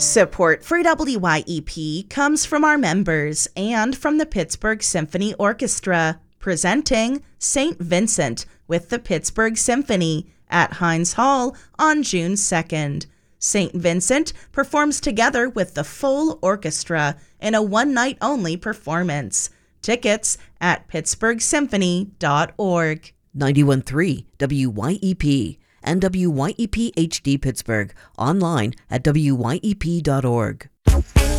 Support for WYEP comes from our members and from the Pittsburgh Symphony Orchestra, presenting St. Vincent with the Pittsburgh Symphony at Heinz Hall on June 2nd. St. Vincent performs together with the full orchestra in a one-night-only performance. Tickets at pittsburghsymphony.org. 91.3 WYEP and WYEP HD Pittsburgh, online at wyep.org.